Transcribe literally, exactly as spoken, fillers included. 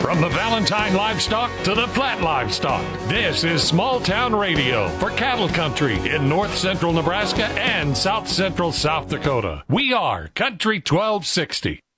From the Valentine livestock to the Platte livestock, this is Small Town Radio for cattle country in north central Nebraska and south central South Dakota. We are Country twelve sixty.